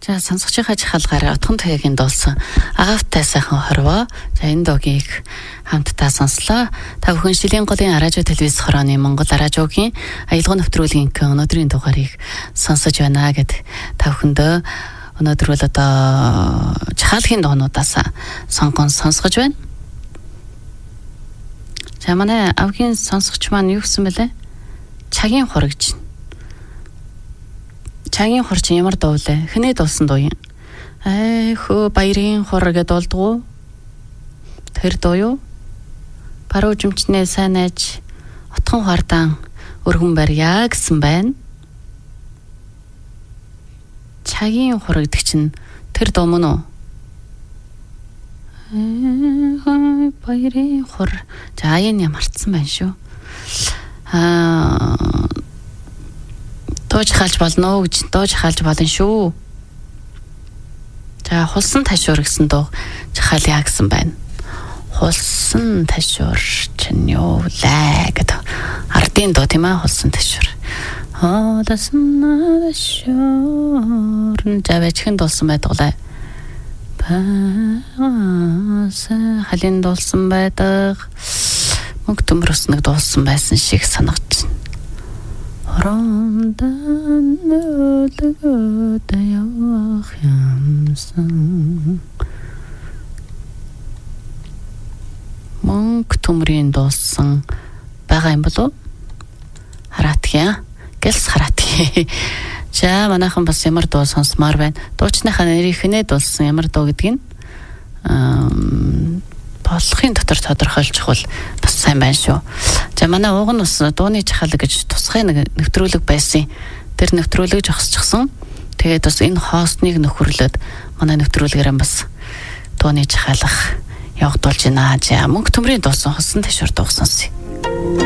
За сонсогчийнхаа жахалгаараа отхон таягийн дуулсан агавтай сайхан хорвоо. За энэ дуугийг хамтдаа сонслоо. Та бүхэн Шилийн голын радио телевиз хорооны Монгол радиогийн аялал нэвтрүүлгийн өнөөдрийн дугаарыг сонсож байна гэд та бүхэндөө өнөөдөр бол одоо жахалгийн дуунуудаас сонгон сонсгож байна. За манай авгийн сонсогч маань юу гэсэн бэлээ? Цагийн хор гэж. Цагийн хор чинь ямар дуу вэ? Хинээ дуулсан дуу юм? Хөө баярын хор гэдэг болдгоо. Тэр дуу юу? Баруун жимчнээ сайн найж отхон хардаан өргөн барья гэсэн байна. Цагийн хор гэдэг чинь тэр дуу мөн үү? Баярын хор. За аян ямарцсан байна шүү. Дууж хаалж болно уу гэж дууж хаалж болно шүү. За хулсан ташуур гэсэн дуу жахаалъя гэсэн байна. Хулсан ташуур чинь юу лээ гэдэг ардын дуу тийм ээ хулсан ташуур. Хулсан ташуур завэчхэн дуулсан байдаг лээ. Халин дуулсан байдаг. Мөнх төмрөс нэг дуулсан байсан шиг санагдчихна. Орондан өлгөд явах юмсан. Мөнх төмрийн дуулсан байгаа юм болов уу? Хараатгия. Гэлс хараатгия. За манайхан бас ямар дуу сонсмаар байна. Дуучныхаа нэрийг хинээ дуулсан ямар дуу гэдгийг болохын дотор тодорхойлчих бол бас сайн байна шүү. За манай ууг нь бас дууны жахалга гэж тусгай нэвтрүүлэг байсан. Тэр нэвтрүүлэг зогсчихсон. Тэгээд бас энэ хостныг нөхөрлөд манай нэвтрүүлгээрээ бас дууны жахалга явагдуулж байна. За мөнх төмрийн дуусан хосон ташуур дуу сонсъё.